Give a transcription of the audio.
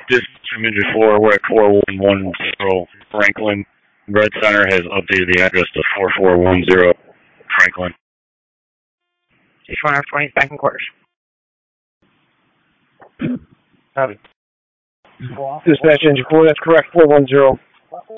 This image 4, we're at 4110 Franklin. Red Center has updated the address to 4410 Franklin. 620 back in quarters. Copy. Dispatch engine 4, that's correct, 410.